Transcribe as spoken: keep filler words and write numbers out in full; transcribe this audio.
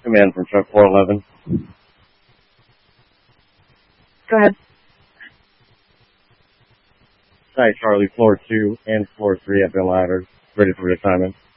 command from truck four eleven. Go ahead. Site Charlie, floor two and floor three have been laddered, ready for reassignment.